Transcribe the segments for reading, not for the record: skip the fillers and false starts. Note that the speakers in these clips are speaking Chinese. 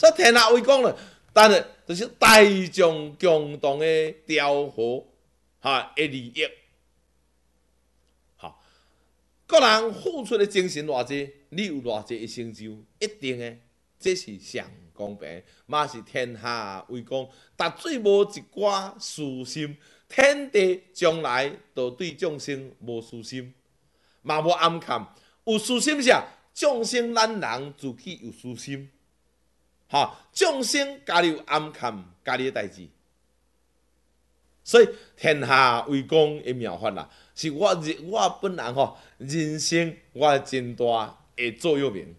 所以天下为公呢，但是就是大众共同的调和的利益。个人付出的精神偌济，你有偌济的成就，一定的，这是上公平，嘛是天下为公。但最无一寡私心，天地将来都对众生无私心，嘛无暗藏。有私心啥？众生咱人自己有私心，众生家己有暗藏家己的代志。所以天下为公的妙法啦，是我本人人生我的真大的座右铭。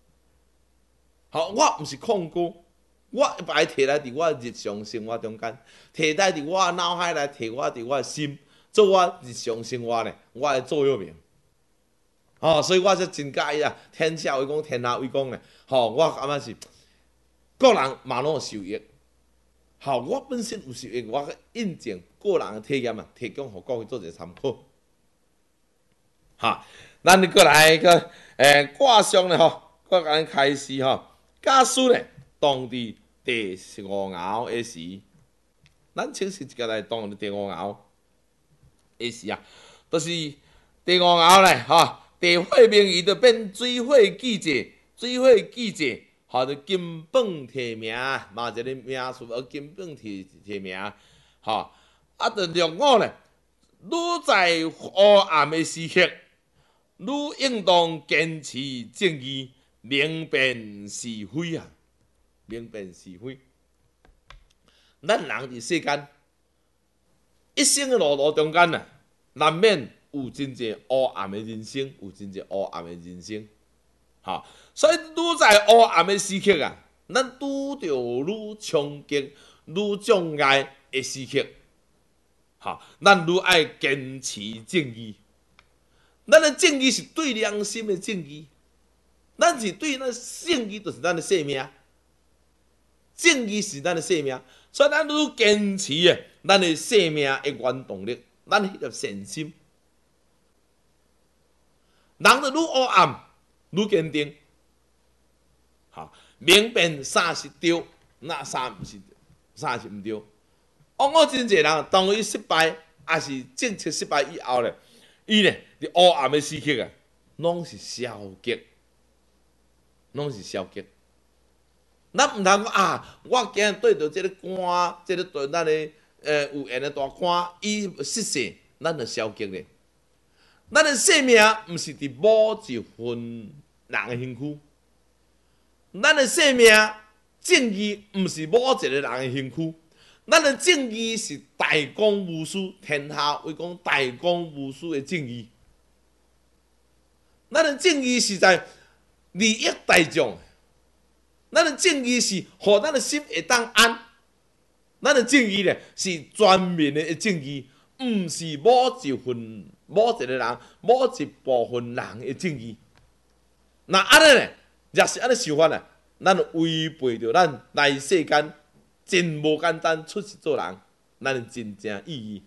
我毋是控股，我把它摕来伫我日常生活中间，摕来伫我脑海内，摕我伫我心，做我日常生活呢，我的座右铭。所以我才真介意啊！天下为公，天下为公呢。我感觉是个人嘛拢有受益。我本身有受益，我印证个人的体验啊，提供互各位做一个参考。咱过来个卦象呢我甲咱开始假使呢，当伫第5爻的时，咱请示一个来当伫第5爻的时啊，就是第5爻呢地火明夷就变水火既济，水火既济。就金榜题名嘛，一个名词，金榜题名，就六五呢，愈在黑暗的时刻，愈应当坚持正义，明辨是非啊，明辨是非。咱人伫世间一生的路中间啊，难免有真侪黑暗的人生，有真侪黑暗的人生。所以愈在黑暗的时刻啊，咱拄着愈冲击、愈障碍的时刻，咱愈爱坚持正义。咱的正义是对良心的正义，咱是对咱正义，就是咱的生命。正义是咱的生命，所以咱愈坚持的，咱的生命的原动力，咱迄个善心。人就愈黑暗。愈坚定，明辨啥是对，那啥毋是，啥是毋对。我真侪人，当伊失败，也是政策失败以后咧，伊咧伫黑暗的时刻啊，拢是消极，拢是消极。咱毋通讲我今日对着即个官，即个对咱的有缘的大官，伊失势，咱就消极咧。咱的生命毋是伫某一份人的身躯，咱的生命正义毋是某一个人的身躯，咱的正义是大公无私，天下为公大公无私的正义。咱的正义是在利益大众，咱的正义是互咱的心会当安，咱的正义咧是全面的正义，毋是某一个人、某一部分人的正义。那安尼呢？若是安尼想法呢？咱违背着咱来世间真无简单出世做人，咱的真正意义。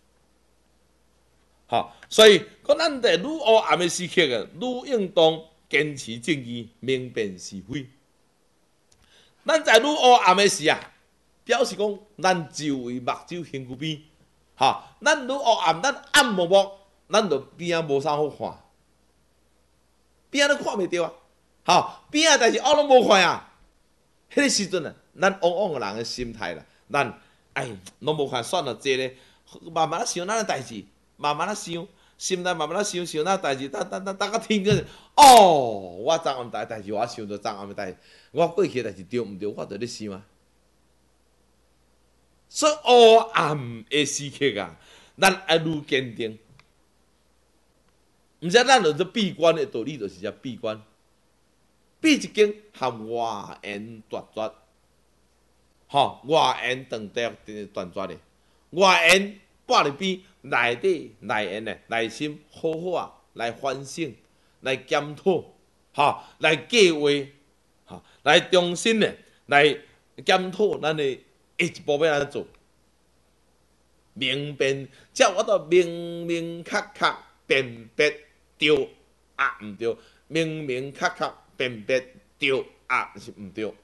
所以讲咱在愈黑暗的时刻啊，愈应当坚持正义，明辨是非。咱在愈黑暗的时啊，表示讲咱就为目睭身躯边，咱愈黑暗，咱暗默默，咱就边仔无啥好看。边仔都看袂到边仔代志我拢无看啊。迄个时阵啊，咱往往人的心态啦，咱拢无看，算了，坐咧，慢慢想咱的代志，慢慢想，心内慢慢想咱代志，等到天光，我昨暗代志，我想到昨暗的代志，我过去的代志对毋对，我就咧想啊。所以黑暗的时刻啊，咱爱愈坚定。毋则咱就闭关的道理，就是遮闭关，闭一间含外缘断绝，外缘断绝的，外缘摆入边，内底内缘的内心好好啊，来反省，来检讨，来计划，来重新的来检讨咱的下一步要安怎做，明辨，才有法度明明确确辨别。对毋对？明明确确辨别对是毋对。